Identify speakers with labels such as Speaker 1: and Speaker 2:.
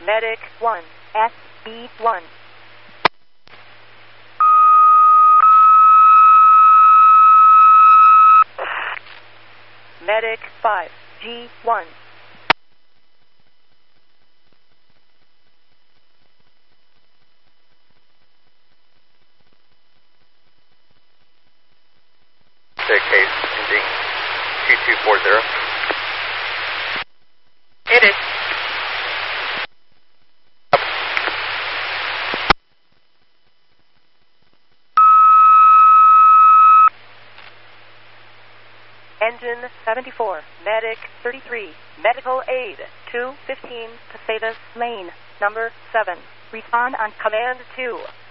Speaker 1: Medic 1, SB1. Medic 5, G1.
Speaker 2: Case ending 2240.
Speaker 1: Hit it. Engine 74, Medic 33, Medical Aid 215, Pasadas Lane, number 7. Respond on Command 2.